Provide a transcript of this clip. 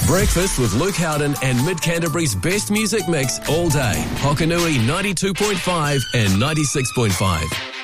Breakfast with Luke Howden and Mid-Canterbury's best music mix all day. Hokanui 92.5 and 96.5.